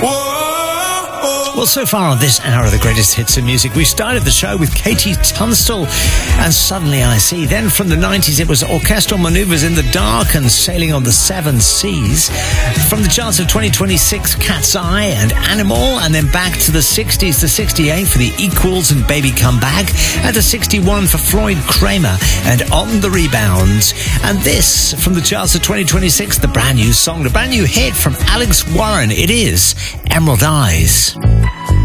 Well, so far on this hour of the greatest hits in music, we started the show with Katie Tunstall and Suddenly I See. Then from the 90s, it was Orchestral Maneuvers in the Dark and Sailing on the Seven Seas. From the charts of 2026, Cat's Eye and Animal. And then back to the 60s to 68 for the Equals and Baby Come Back. And to 61 for Floyd Kramer and On the Rebound. And this, from the charts of 2026, the brand new song, the brand new hit from Alex Warren. It is Emerald Eyes.